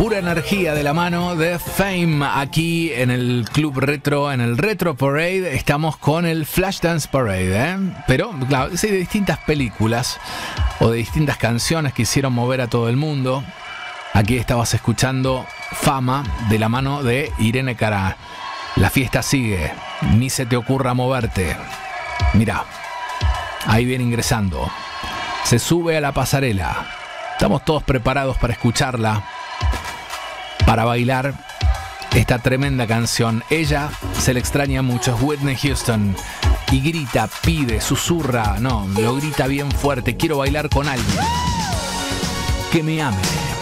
pura energía de la mano de Fame aquí en el Club Retro, en el Retro Parade. Estamos con el Flashdance Parade, pero claro, sí, de distintas películas o de distintas canciones que hicieron mover a todo el mundo. Aquí estabas escuchando Fama de la mano de Irene Cara. La fiesta sigue, ni se te ocurra moverte. Mirá, ahí viene ingresando. Se sube a la pasarela. Estamos todos preparados para escucharla, para bailar esta tremenda canción. Ella se le extraña mucho, es Whitney Houston. Y grita, pide, susurra, no, lo grita bien fuerte. Quiero bailar con alguien que me ame.